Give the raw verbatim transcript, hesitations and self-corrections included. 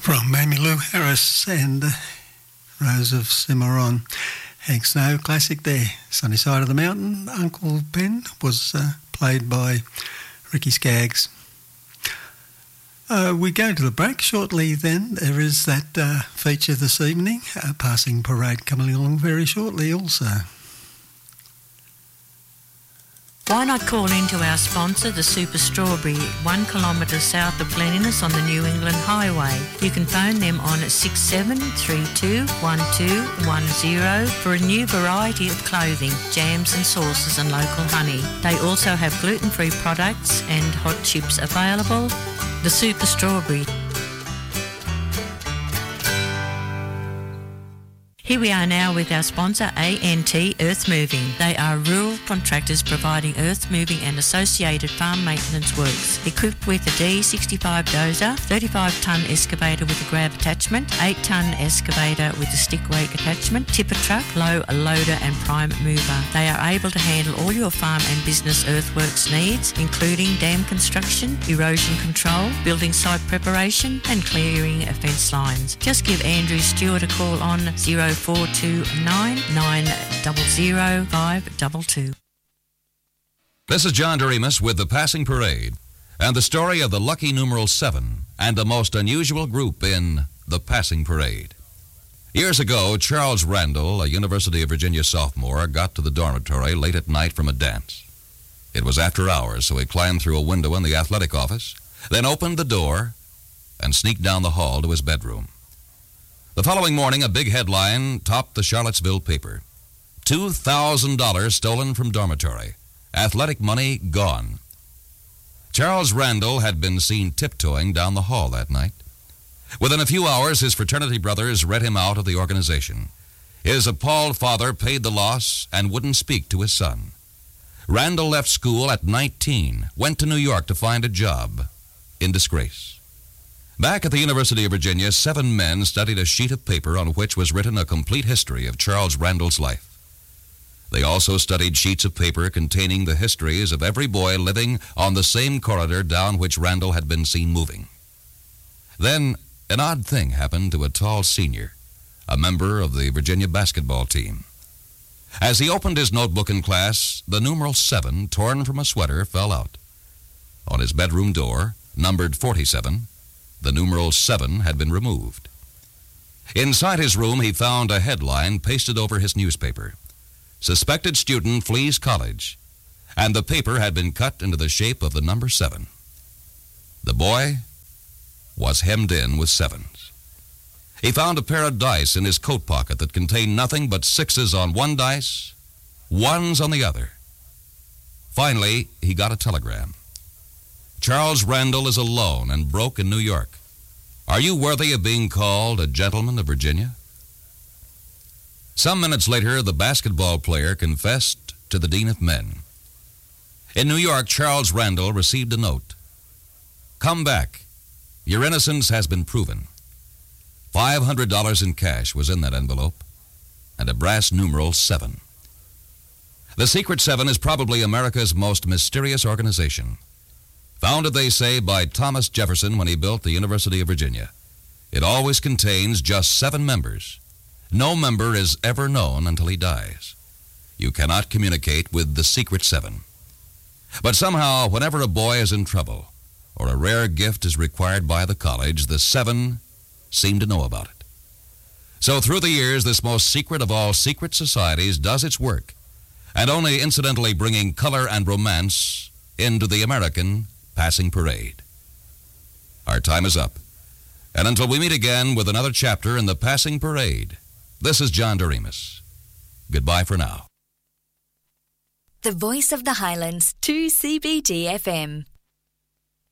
From Emmylou Harris and uh, Rose of Cimarron. Hank Snow classic there. Sunny Side of the Mountain, Uncle Ben was uh, played by Ricky Skaggs. Uh, we go to the break shortly then. There is that uh, feature this evening, a passing parade coming along very shortly also. Why not call in to our sponsor, the Super Strawberry, one kilometre south of Glenniness on the New England Highway. You can phone them on six seven three two, one two one zero for a new variety of clothing, jams and sauces and local honey. They also have gluten-free products and hot chips available. The Super Strawberry. Here we are now with our sponsor, A N T Earth Moving. They are rural contractors providing earth moving and associated farm maintenance works. Equipped with a D sixty-five dozer, thirty-five tonne excavator with a grab attachment, eight tonne excavator with a stick rake attachment, tipper truck, low loader and prime mover. They are able to handle all your farm and business earthworks needs, including dam construction, erosion control, building site preparation and clearing fence lines. Just give Andrew Stewart a call on zero four two nine nine zero zero five two two. This is John Doremus with the Passing Parade and the story of the lucky numeral seven and the most unusual group in the Passing Parade. Years ago, Charles Randall, a University of Virginia sophomore, got to the dormitory late at night from a dance. It was after hours, so he climbed through a window in the athletic office, then opened the door and sneaked down the hall to his bedroom. The following morning, a big headline topped the Charlottesville paper. two thousand dollars stolen from dormitory. Athletic money gone. Charles Randall had been seen tiptoeing down the hall that night. Within a few hours, his fraternity brothers read him out of the organization. His appalled father paid the loss and wouldn't speak to his son. Randall left school at nineteen, went to New York to find a job, in disgrace. Back at the University of Virginia, seven men studied a sheet of paper on which was written a complete history of Charles Randall's life. They also studied sheets of paper containing the histories of every boy living on the same corridor down which Randall had been seen moving. Then, an odd thing happened to a tall senior, a member of the Virginia basketball team. As he opened his notebook in class, the numeral seven, torn from a sweater, fell out. On his bedroom door, numbered forty-seven, the numeral seven had been removed. Inside his room, he found a headline pasted over his newspaper. Suspected student flees college, and the paper had been cut into the shape of the number seven. The boy was hemmed in with sevens. He found a pair of dice in his coat pocket that contained nothing but sixes on one dice, ones on the other. Finally, he got a telegram. Charles Randall is alone and broke in New York. Are you worthy of being called a gentleman of Virginia? Some minutes later, the basketball player confessed to the Dean of Men. In New York, Charles Randall received a note. Come back. Your innocence has been proven. five hundred dollars in cash was in that envelope, and a brass numeral seven. The Secret Seven is probably America's most mysterious organization. Founded, they say, by Thomas Jefferson when he built the University of Virginia. It always contains just seven members. No member is ever known until he dies. You cannot communicate with the Secret Seven. But somehow, whenever a boy is in trouble or a rare gift is required by the college, the seven seem to know about it. So through the years, this most secret of all secret societies does its work, and only incidentally bringing color and romance into the American Passing Parade. Our time is up. And until we meet again with another chapter in the Passing Parade, this is John Doremus. Goodbye for now. The Voice of the Highlands, two C B D F M.